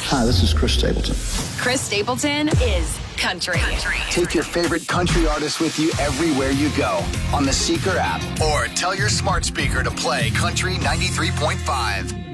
Hi, this is Chris Stapleton. Chris Stapleton is country. Take your favorite country artist with you everywhere you go on the Seeker app, or tell your smart speaker to play Country 93.5.